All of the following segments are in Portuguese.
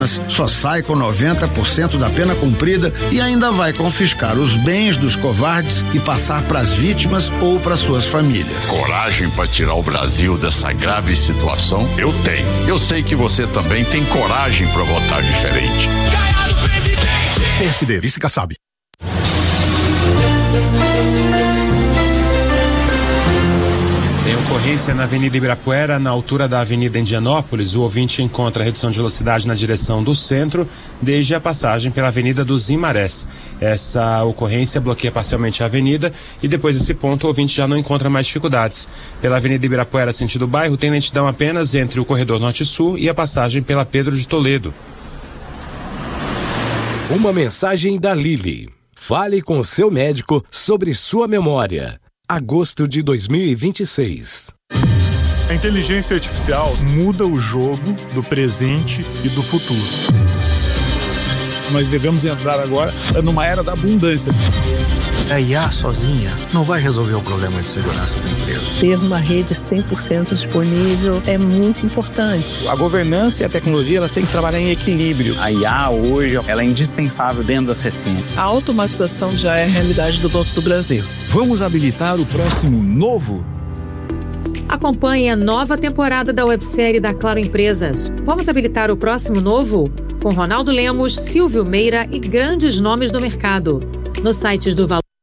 só sai com 90% da pena cumprida e ainda vai confiscar os bens dos covardes e passar para as vítimas ou para suas famílias. Coragem para tirar o Brasil dessa grave situação? Eu tenho. Eu sei que você também tem coragem para votar diferente. Caiado, presidente! PSD, vice Kassab. Tem ocorrência na Avenida Ibirapuera, na altura da Avenida Indianópolis. O ouvinte encontra a redução de velocidade na direção do centro, desde a passagem pela Avenida dos Imarés. Essa ocorrência bloqueia parcialmente a avenida e depois desse ponto o ouvinte já não encontra mais dificuldades. Pela Avenida Ibirapuera, sentido bairro, tem lentidão apenas entre o corredor norte-sul e a passagem pela Pedro de Toledo. Uma mensagem da Lilly. Fale com o seu médico sobre sua memória. Agosto de 2026. A inteligência artificial muda o jogo do presente e do futuro. Nós devemos entrar agora numa era da abundância. A IA sozinha não vai resolver o problema de segurança da empresa. Ter uma rede 100% disponível é muito importante. A governança e a tecnologia, elas têm que trabalhar em equilíbrio. A IA hoje, ela é indispensável dentro da CECIM. A automatização já é a realidade do Banco do Brasil. Vamos habilitar o próximo novo? Acompanhe a nova temporada da websérie da Claro Empresas. Vamos habilitar o próximo novo? Com Ronaldo Lemos, Silvio Meira e grandes nomes do mercado. Nos sites do Valor.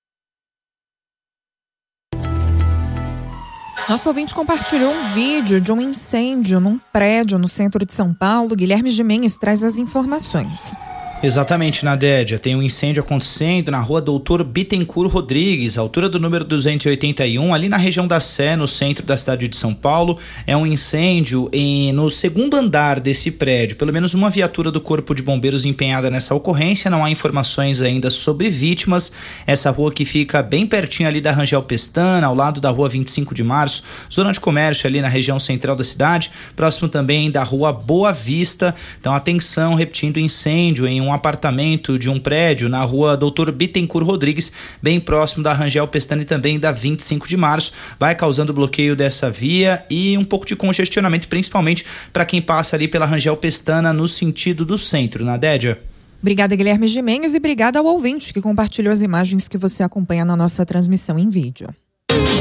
Nosso ouvinte compartilhou um vídeo de um incêndio num prédio no centro de São Paulo. Guilherme Gimenez traz as informações. Exatamente, Nadédia. Tem um incêndio acontecendo na rua Doutor Bittencourt Rodrigues, altura do número 281, ali na região da Sé, no centro da cidade de São Paulo. É um incêndio no segundo andar desse prédio. Pelo menos uma viatura do Corpo de Bombeiros empenhada nessa ocorrência. Não há informações ainda sobre vítimas. Essa rua que fica bem pertinho ali da Rangel Pestana, ao lado da rua 25 de Março, zona de comércio ali na região central da cidade, próximo também da rua Boa Vista. Então, atenção, repetindo, incêndio em um apartamento de um prédio na rua Doutor Bittencourt Rodrigues, bem próximo da Rangel Pestana e também da 25 de Março, vai causando bloqueio dessa via e um pouco de congestionamento, principalmente para quem passa ali pela Rangel Pestana no sentido do centro, Nadédia. Obrigada, Guilherme Gimenez, e obrigada ao ouvinte que compartilhou as imagens que você acompanha na nossa transmissão em vídeo.